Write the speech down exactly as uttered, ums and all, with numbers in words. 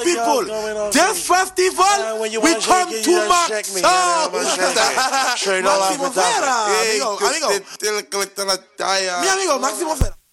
people, the festival, we come to Max Máximo Fera, amigo, amigo. Mi amigo Máximo Fera.